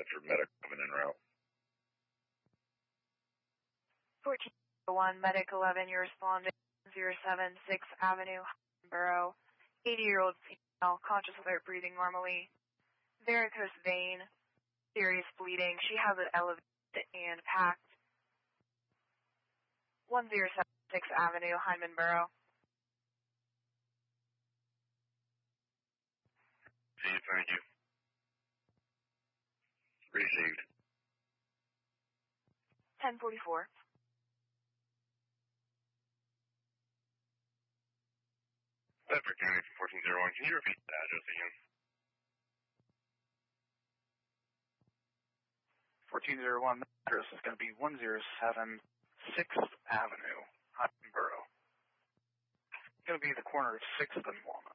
for medic coming en route. 1401, Medic 11, you're responding 076 Avenue, Borough. 80-year-old female, conscious without breathing normally. Varicose vein, serious bleeding. She has it elevated and packed. 1076 Avenue, Hyndman Borough. See, thank you. Received. 1044. Bedford County from 1401. Can you repeat the address again? 1401, the address is going to be 107 6th Avenue, Hyndman Borough. It's going to be the corner of 6th and Walnut.